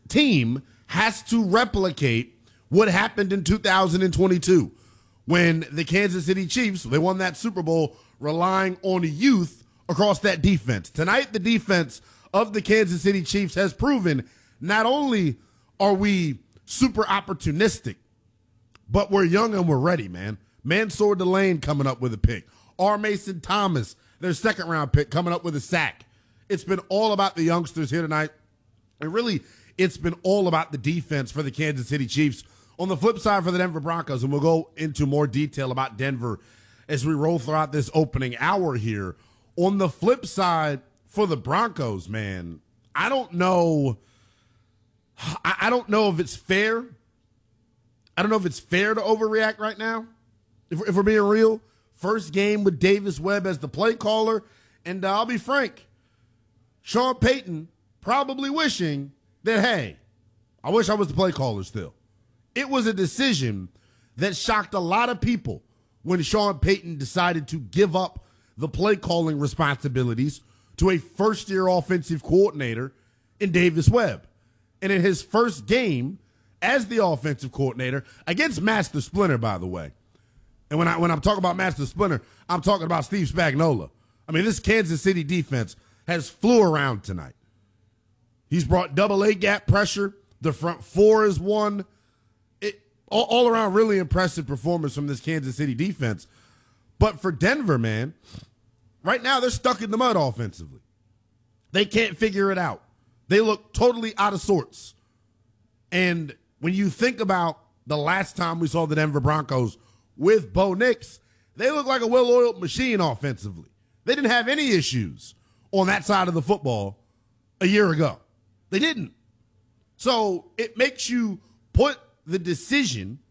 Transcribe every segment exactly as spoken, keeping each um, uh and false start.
team has to replicate what happened in two thousand twenty-two when the Kansas City Chiefs, they won that Super Bowl relying on youth across that defense. Tonight, the defense of the Kansas City Chiefs has proven not only are we super opportunistic, but we're young and we're ready, man. Mansour Delane coming up with a pick. R. Mason Thomas, their second round pick, coming up with a sack. It's been all about the youngsters here tonight. And really, it's been all about the defense for the Kansas City Chiefs. On the flip side for the Denver Broncos, and we'll go into more detail about Denver as we roll throughout this opening hour here. On the flip side for the Broncos, man, I don't know. I don't know if it's fair. I don't know if it's fair to overreact right now. If, if we're being real, first game with Davis Webb as the play caller, and uh, I'll be frank, Sean Payton probably wishing that, hey, I wish I was the play caller still. It was a decision that shocked a lot of people when Sean Payton decided to give up the play calling responsibilities to a first-year offensive coordinator in Davis Webb. And in his first game as the offensive coordinator against Master Splinter, by the way. And when, I, when I'm talking about Master Splinter, I'm talking about Steve Spagnuolo. I mean, this Kansas City defense has flew around tonight. He's brought double A gap pressure. The front four is one. It, all, all around really impressive performance from this Kansas City defense. But for Denver, man, right now they're stuck in the mud offensively. They can't figure it out. They look totally out of sorts. And when you think about the last time we saw the Denver Broncos with Bo Nix, they look like a well-oiled machine offensively. They didn't have any issues on that side of the football a year ago. They didn't. So it makes you put the decision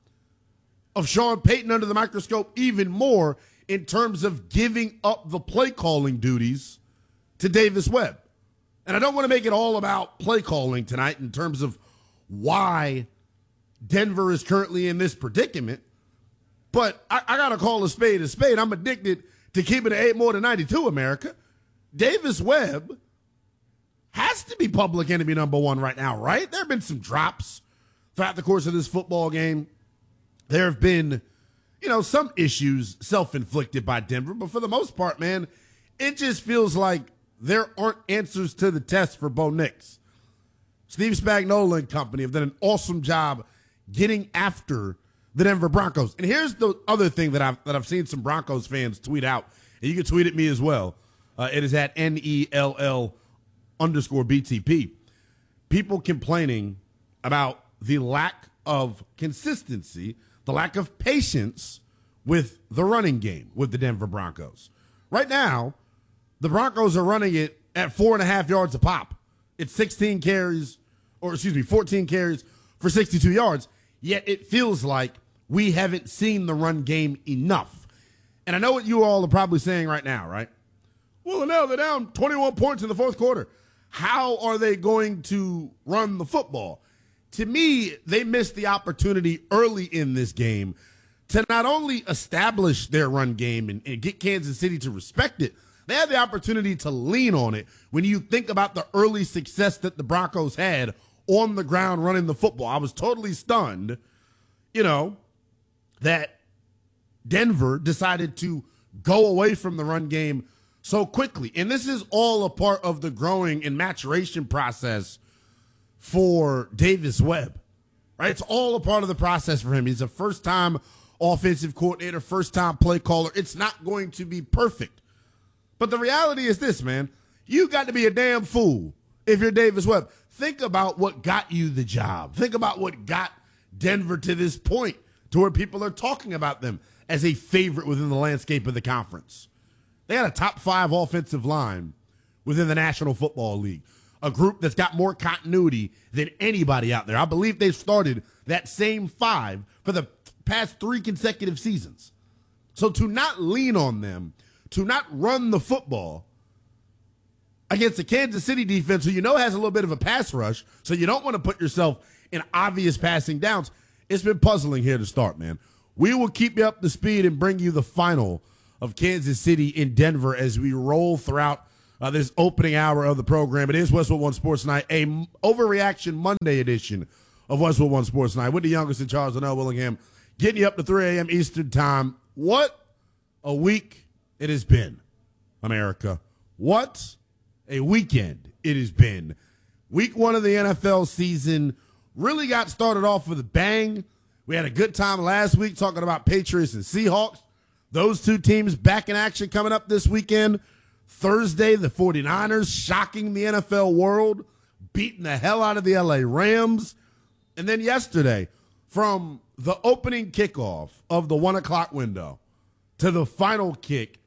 of Sean Payton under the microscope even more in terms of giving up the play calling duties to Davis Webb. And I don't want to make it all about play calling tonight in terms of why Denver is currently in this predicament, but I, I got to call a spade a spade. I'm addicted to keeping it eight more than ninety-two, America. Davis Webb has to be public enemy number one right now, right? There have been some drops throughout the course of this football game. There have been, you know, some issues self-inflicted by Denver, but for the most part, man, it just feels like there aren't answers to the test for Bo Nix. Steve Spagnuolo and company have done an awesome job getting after the Denver Broncos. And here's the other thing that I've that I've seen some Broncos fans tweet out, and you can tweet at me as well. Uh, it is at N E L L underscore B T P. People complaining about the lack of consistency, the lack of patience with the running game with the Denver Broncos. Right now, the Broncos are running it at four and a half yards a pop. It's sixteen carries, or excuse me, fourteen carries for sixty-two yards. Yet it feels like we haven't seen the run game enough. And I know what you all are probably saying right now, right? Well, now they're down twenty-one points in the fourth quarter. How are they going to run the football? To me, they missed the opportunity early in this game to not only establish their run game and, and get Kansas City to respect it, they had the opportunity to lean on it when you think about the early success that the Broncos had on the ground running the football. I was totally stunned, you know, that Denver decided to go away from the run game so quickly. And this is all a part of the growing and maturation process for Davis Webb, right? It's all a part of the process for him. He's a first-time offensive coordinator, first-time play caller. It's not going to be perfect. But the reality is this, man. You got to be a damn fool if you're Davis Webb. Think about what got you the job. Think about what got Denver to this point to where people are talking about them as a favorite within the landscape of the conference. They got a top five offensive line within the National Football League, a group that's got more continuity than anybody out there. I believe they've started that same five for the past three consecutive seasons. So to not lean on them, to not run the football against a Kansas City defense who you know has a little bit of a pass rush, so you don't want to put yourself in obvious passing downs, it's been puzzling here to start, man. We will keep you up to speed and bring you the final of Kansas City in Denver as we roll throughout uh, this opening hour of the program. It is Westwood One Sports Night, a m- Overreaction Monday edition of Westwood One Sports Night with the youngest in Charles and L. Willingham, getting you up to three a.m. Eastern Time. What a week it has been, America. What a weekend it has been. Week one of the N F L season really got started off with a bang. We had a good time last week talking about Patriots and Seahawks. Those two teams back in action coming up this weekend. Thursday, the 49ers shocking the N F L world, beating the hell out of the L A Rams. And then yesterday, from the opening kickoff of the one o'clock window to the final kick,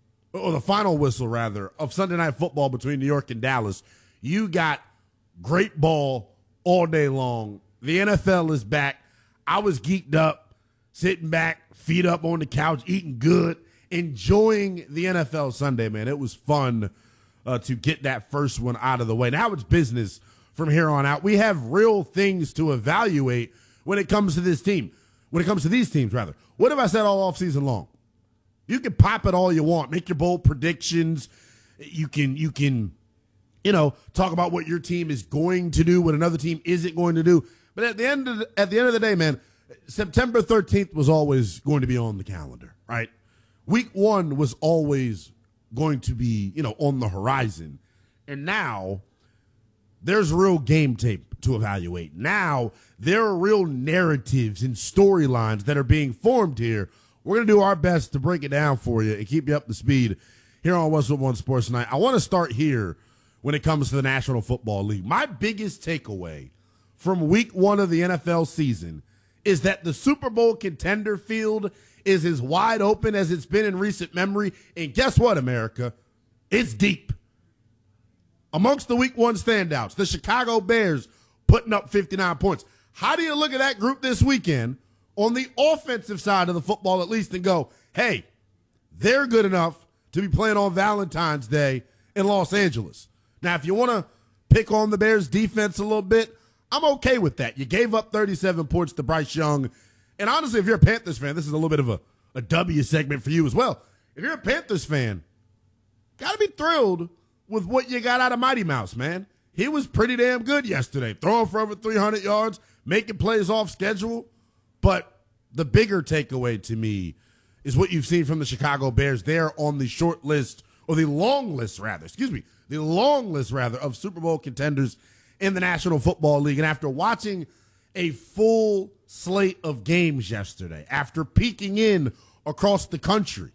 or the final whistle, rather, of Sunday Night Football between New York and Dallas, you got great ball all day long. The N F L is back. I was geeked up, sitting back, feet up on the couch, eating good, enjoying the N F L Sunday, man. It was fun uh, to get that first one out of the way. Now it's business from here on out. We have real things to evaluate when it comes to this team, when it comes to these teams, rather. What have I said all offseason long? You can pop it all you want, make your bold predictions. You can, you can, you know, talk about what your team is going to do, what another team isn't going to do. But at the end of the, at the end of the day, man, September thirteenth was always going to be on the calendar, right? Week one was always going to be, you know, on the horizon. And now there's real game tape to evaluate. Now there are real narratives and storylines that are being formed here. We're going to do our best to break it down for you and keep you up to speed here on Westwood One Sports Tonight. I want to start here when it comes to the National Football League. My biggest takeaway from week one of the N F L season is that the Super Bowl contender field is as wide open as it's been in recent memory. And guess what, America? It's deep. Amongst the week one standouts, the Chicago Bears putting up fifty-nine points. How do you look at that group this weekend on the offensive side of the football at least and go, hey, they're good enough to be playing on Valentine's Day in Los Angeles? Now, if you want to pick on the Bears defense a little bit, I'm okay with that. You gave up thirty-seven points to Bryce Young. And honestly, if you're a Panthers fan, this is a little bit of a, a W segment for you as well. If you're a Panthers fan, got to be thrilled with what you got out of Mighty Mouse, man. He was pretty damn good yesterday, throwing for over three hundred yards, making plays off schedule. But the bigger takeaway to me is what you've seen from the Chicago Bears. They're on the short list, or the long list, rather, excuse me, the long list, rather, of Super Bowl contenders in the National Football League. And after watching a full slate of games yesterday, after peeking in across the country,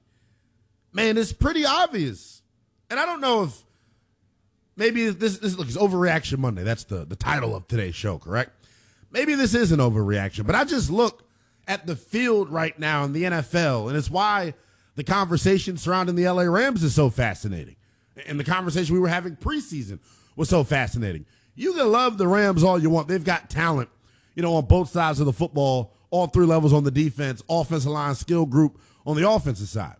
man, it's pretty obvious. And I don't know if maybe this, this look, it's Overreaction Monday. That's the, the title of today's show, correct? Maybe this is an overreaction, but I just look at the field right now in the N F L, and it's why the conversation surrounding the L A Rams is so fascinating. And the conversation we were having preseason was so fascinating. You can love the Rams all you want. They've got talent, you know, on both sides of the football, all three levels on the defense, offensive line, skill group on the offensive side.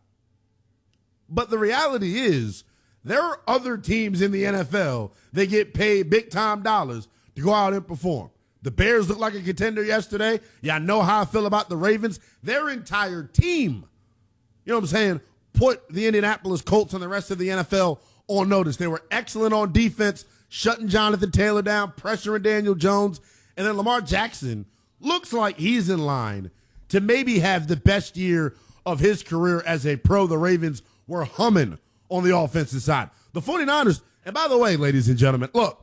But the reality is there are other teams in the N F L that get paid big-time dollars to go out and perform. The Bears look like a contender yesterday. Yeah, I know how I feel about the Ravens. Their entire team, you know what I'm saying, put the Indianapolis Colts and the rest of the N F L on notice. They were excellent on defense, shutting Jonathan Taylor down, pressuring Daniel Jones. And then Lamar Jackson looks like he's in line to maybe have the best year of his career as a pro. The Ravens were humming on the offensive side. The 49ers, and by the way, ladies and gentlemen, look,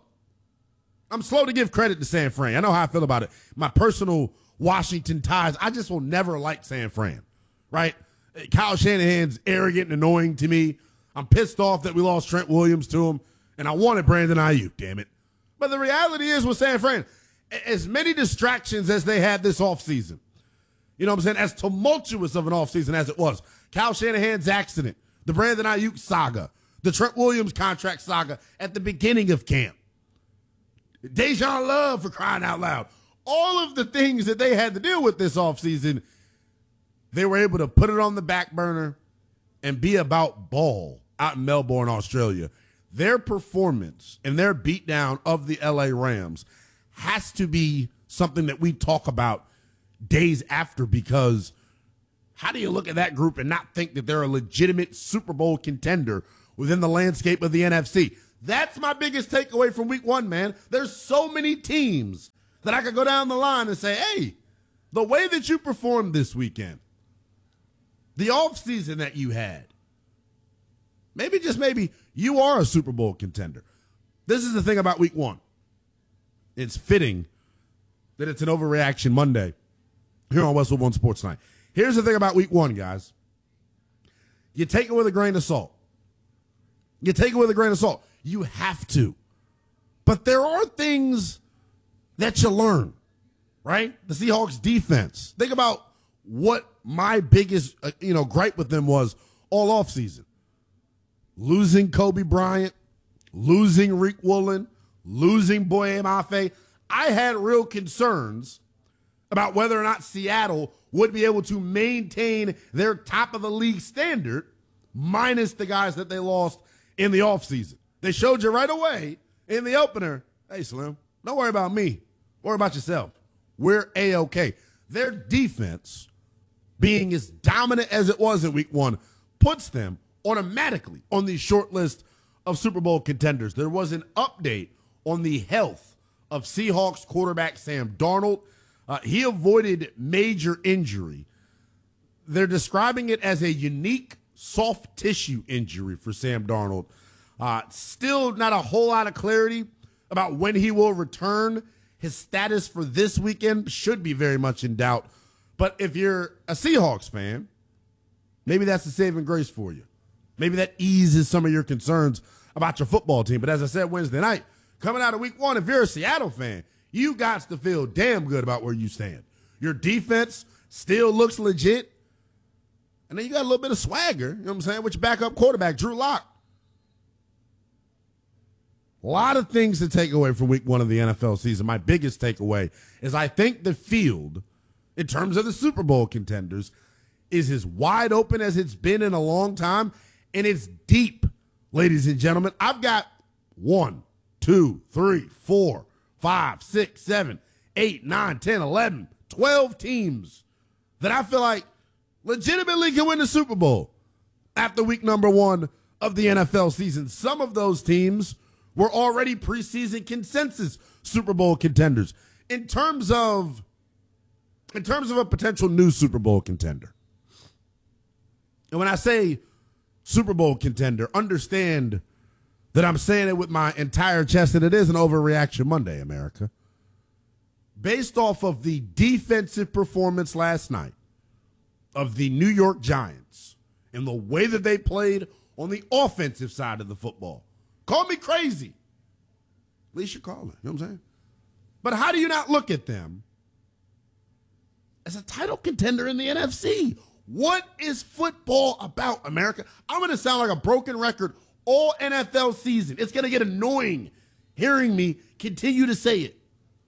I'm slow to give credit to San Fran. I know how I feel about it. My personal Washington ties, I just will never like San Fran, right? Kyle Shanahan's arrogant and annoying to me. I'm pissed off that we lost Trent Williams to him, and I wanted Brandon Ayuk, damn it. But the reality is with San Fran, as many distractions as they had this offseason, you know what I'm saying, as tumultuous of an offseason as it was, Kyle Shanahan's accident, the Brandon Ayuk saga, the Trent Williams contract saga at the beginning of camp, Dejan Love, for crying out loud, all of the things that they had to deal with this offseason, they were able to put it on the back burner and be about ball out in Melbourne, Australia. Their performance and their beatdown of the L A Rams has to be something that we talk about days after, because how do you look at that group and not think that they're a legitimate Super Bowl contender within the landscape of the N F C. That's my biggest takeaway from week one, man. There's so many teams that I could go down the line and say, hey, the way that you performed this weekend, the offseason that you had, maybe just maybe you are a Super Bowl contender. This is the thing about week one. It's fitting that it's an overreaction Monday here on Westwood One Sports Night. Here's the thing about week one, guys. You take it with a grain of salt. You take it with a grain of salt. You have to. But there are things that you learn, right? The Seahawks defense. Think about what my biggest uh, you know, gripe with them was all offseason. Losing Kobe Bryant, losing Rick Woolen, losing Boye Mafe. I had real concerns about whether or not Seattle would be able to maintain their top-of-the-league standard minus the guys that they lost in the offseason. They showed you right away in the opener, hey, Slim, don't worry about me. Worry about yourself. We're A-OK. Their defense, being as dominant as it was in week one, puts them automatically on the short list of Super Bowl contenders. There was an update on the health of Seahawks quarterback Sam Darnold. Uh, he avoided major injury. They're describing it as a unique soft tissue injury for Sam Darnold. Uh, still not a whole lot of clarity about when he will return. His status for this weekend should be very much in doubt. But if you're a Seahawks fan, maybe that's the saving grace for you. Maybe that eases some of your concerns about your football team. But as I said Wednesday night, coming out of week one, if you're a Seattle fan, you got to feel damn good about where you stand. Your defense still looks legit. And then you got a little bit of swagger, you know what I'm saying, with your backup quarterback, Drew Lock. A lot of things to take away from week one of the N F L season. My biggest takeaway is I think the field, in terms of the Super Bowl contenders, is as wide open as it's been in a long time, and it's deep, ladies and gentlemen. I've got one, two, three, four, five, six, seven, eight, nine, ten, eleven, twelve teams that I feel like legitimately can win the Super Bowl after week number one of the N F L season. Some of those teams were already preseason consensus Super Bowl contenders. In terms of, in terms of a potential new Super Bowl contender, and when I say Super Bowl contender, understand that I'm saying it with my entire chest, and it is an overreaction Monday, America. Based off of the defensive performance last night of the New York Giants and the way that they played on the offensive side of the football. Call me crazy. At least you're calling. You know what I'm saying? But how do you not look at them as a title contender in the N F C? What is football about, America? I'm going to sound like a broken record all N F L season. It's going to get annoying hearing me continue to say it.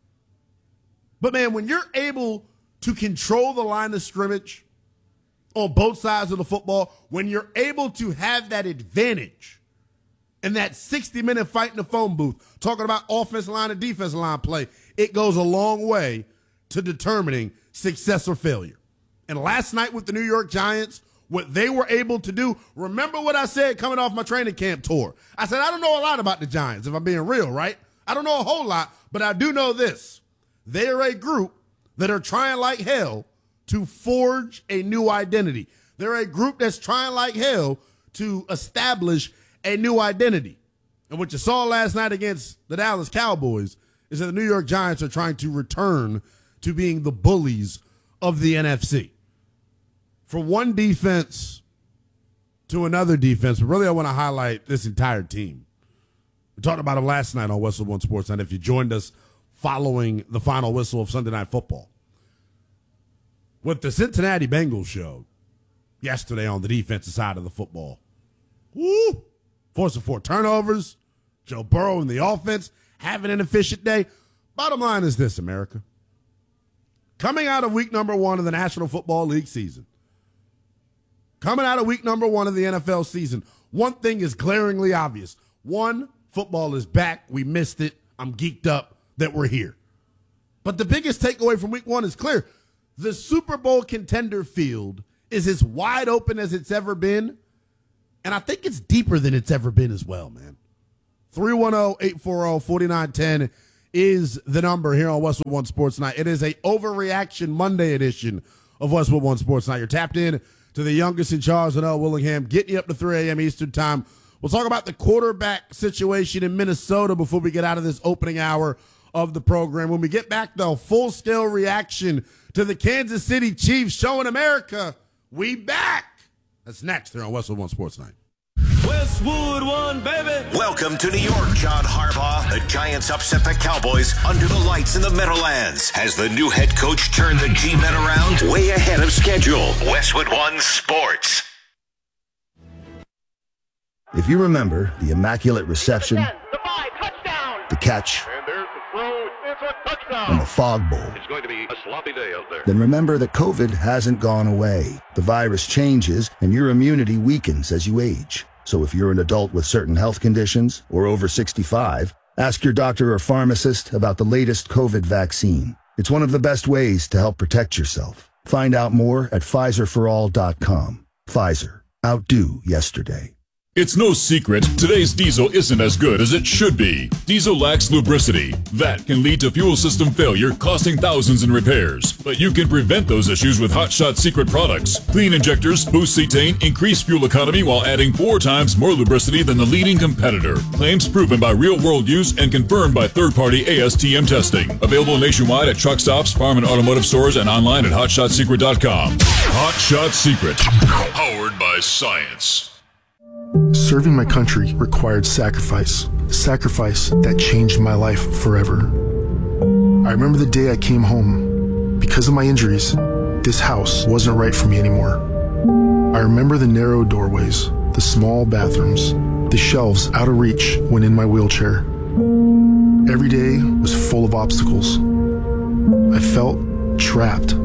But, man, when you're able to control the line of scrimmage on both sides of the football, when you're able to have that advantage in that sixty-minute fight in the phone booth, talking about offensive line and defensive line play, it goes a long way to determining success or failure. And last night with the New York Giants, what they were able to do, remember what I said coming off my training camp tour. I said, I don't know a lot about the Giants, if I'm being real, right? I don't know a whole lot, but I do know this. They're a group that are trying like hell to forge a new identity. They're a group that's trying like hell to establish a new identity. And what you saw last night against the Dallas Cowboys is that the New York Giants are trying to return to being the bullies of the N F C. From one defense to another defense, but really I want to highlight this entire team. We talked about them last night on Westwood One Sports Night. If you joined us following the final whistle of Sunday Night Football, what the Cincinnati Bengals showed yesterday on the defensive side of the football. Woo! Forcing four turnovers. Joe Burrow in the offense having an efficient day. Bottom line is this, America. Coming out of week number one of the National Football League season, coming out of week number one of the N F L season, one thing is glaringly obvious. One, football is back. We missed it. I'm geeked up that we're here. But the biggest takeaway from week one is clear. The Super Bowl contender field is as wide open as it's ever been, And I think it's deeper than it's ever been as well, man. three one zero, eight four zero, four nine one zero is the number here on Westwood One Sports Night. It is a Overreaction Monday edition of Westwood One Sports Night. You're tapped in to the youngest in charge, Janelle Willingham, getting you up to three a.m. Eastern time. We'll talk about the quarterback situation in Minnesota before we get out of this opening hour of the program. When we get back, though, full-scale reaction to the Kansas City Chiefs showing America we back. That's next here on Westwood One Sports Night. Westwood One, baby. Welcome to New York, John Harbaugh. The Giants upset the Cowboys under the lights in the Meadowlands. Has the new head coach turned the G-Men around? Way ahead of schedule. Westwood One Sports. If you remember the immaculate reception, the five, touchdown. the catch, And there's the throw. It's a touchdown. and the fog bowl, It's going to be a sloppy day out there. then remember that COVID hasn't gone away. The virus changes, and your immunity weakens as you age. So if you're an adult with certain health conditions or over sixty-five, ask your doctor or pharmacist about the latest COVID vaccine. It's one of the best ways to help protect yourself. Find out more at Pfizer for all dot com. Pfizer. Outdo yesterday. It's no secret, today's diesel isn't as good as it should be. Diesel lacks lubricity. That can lead to fuel system failure, costing thousands in repairs. But you can prevent those issues with Hot Shot Secret products. Clean injectors, boost cetane, increase fuel economy while adding four times more lubricity than the leading competitor. Claims proven by real-world use and confirmed by third-party A S T M testing. Available nationwide at truck stops, farm and automotive stores, and online at hot shot secret dot com. Hot Shot Secret. Powered by science. Serving my country required sacrifice, sacrifice that changed my life forever. I remember the day I came home. Because of my injuries, this house wasn't right for me anymore. I remember the narrow doorways, the small bathrooms, the shelves out of reach when in my wheelchair. Every day was full of obstacles. I felt trapped.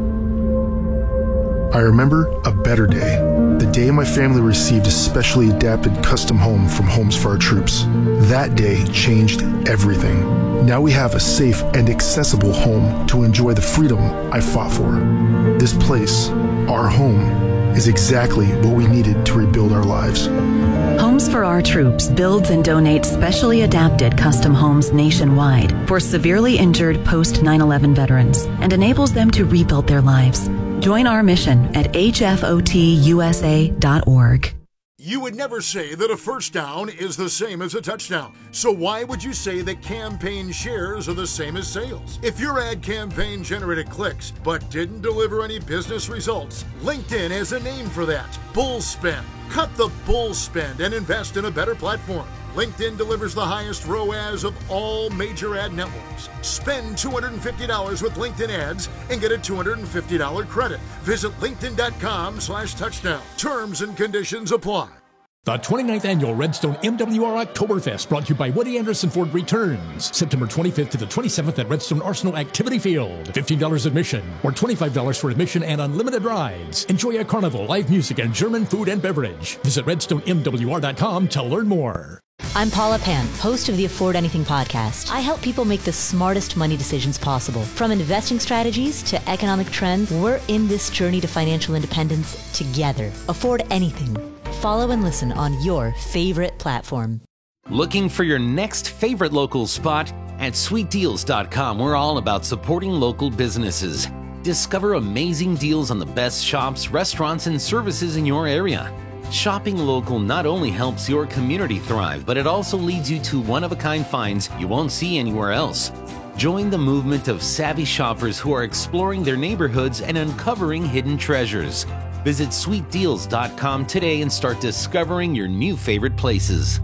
I remember a better day, the day my family received a specially adapted custom home from Homes for Our Troops. That day changed everything. Now we have a safe and accessible home to enjoy the freedom I fought for. This place, our home, is exactly what we needed to rebuild our lives. Homes for Our Troops builds and donates specially adapted custom homes nationwide for severely injured post nine eleven veterans and enables them to rebuild their lives. Join our mission at H F O T U S A dot org. You would never say that a first down is the same as a touchdown. So why would you say that campaign shares are the same as sales? If your ad campaign generated clicks but didn't deliver any business results, LinkedIn has a name for that. Bull spend. Cut the bull spend and invest in a better platform. LinkedIn delivers the highest R O A S of all major ad networks. Spend two hundred fifty dollars with LinkedIn ads and get a two hundred fifty dollars credit. Visit linkedin.com slash touchdown. Terms and conditions apply. The twenty-ninth Annual Redstone M W R Oktoberfest, brought to you by Woody Anderson Ford, returns September twenty-fifth to the twenty-seventh at Redstone Arsenal Activity Field. fifteen dollars admission or twenty-five dollars for admission and unlimited rides. Enjoy a carnival, live music, and German food and beverage. Visit redstone m w r dot com to learn more. I'm Paula Pan, host of the Afford Anything podcast. I help people make the smartest money decisions possible. From investing strategies to economic trends, we're in this journey to financial independence together. Afford Anything. Follow and listen on your favorite platform. Looking for your next favorite local spot? At sweet deals dot com, we're all about supporting local businesses. Discover amazing deals on the best shops, restaurants, and services in your area. Shopping local not only helps your community thrive, but it also leads you to one-of-a-kind finds you won't see anywhere else. Join the movement of savvy shoppers who are exploring their neighborhoods and uncovering hidden treasures. Visit sweet deals dot com today and start discovering your new favorite places.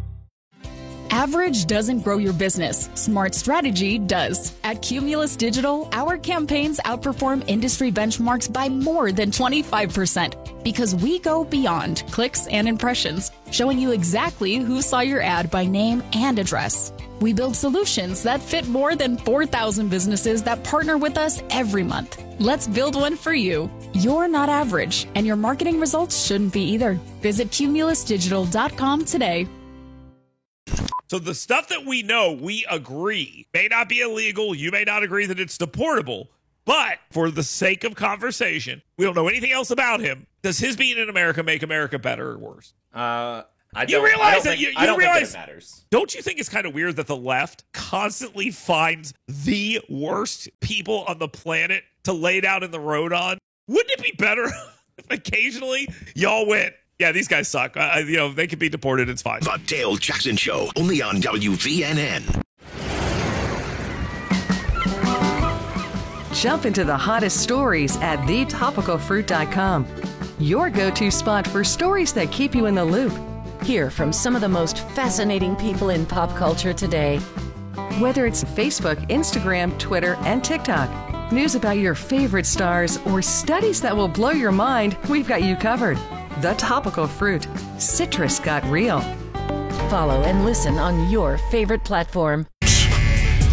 Average doesn't grow your business. Smart strategy does. At Cumulus Digital, our campaigns outperform industry benchmarks by more than twenty-five percent because we go beyond clicks and impressions, showing you exactly who saw your ad by name and address. We build solutions that fit more than four thousand businesses that partner with us every month. Let's build one for you. You're not average, and your marketing results shouldn't be either. Visit Cumulus Digital dot com today. So the stuff that we know, we agree, may not be illegal. You may not agree that it's deportable. But for the sake of conversation, we don't know anything else about him. Does his being in America make America better or worse? Uh, I you don't, realize I don't that think, you, you I don't realize think that it matters. Don't you think it's kind of weird that the left constantly finds the worst people on the planet to lay down in the road on? Wouldn't it be better if occasionally y'all went, yeah, these guys suck. Uh, you know, they could be deported. It's fine. The Dale Jackson Show, only on W V N N. Jump into the hottest stories at the topical fruit dot com. Your go-to spot for stories that keep you in the loop. Hear from some of the most fascinating people in pop culture today. Whether it's Facebook, Instagram, Twitter, and TikTok, news about your favorite stars, or studies that will blow your mind, we've got you covered. The Topical Fruit. Citrus got real. Follow and listen on your favorite platform.